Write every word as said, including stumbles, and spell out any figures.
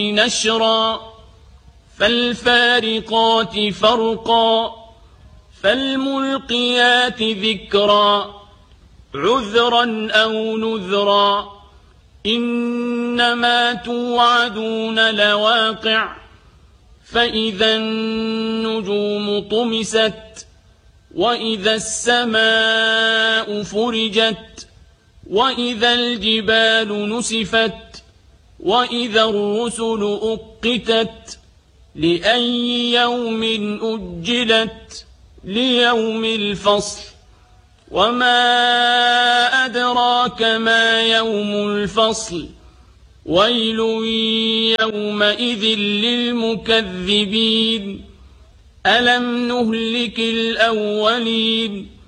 نشرا فالفارقات فرقا فالملقيات ذكرا عذرا أو نذرا إنما توعدون لواقع فإذا النجوم طمست وإذا السماء فرجت وإذا الجبال نسفت وإذا الرسل أقتت لأي يوم أجلت ليوم الفصل وما أدراك ما يوم الفصل ويل يومئذ للمكذبين ألم نهلك الأولين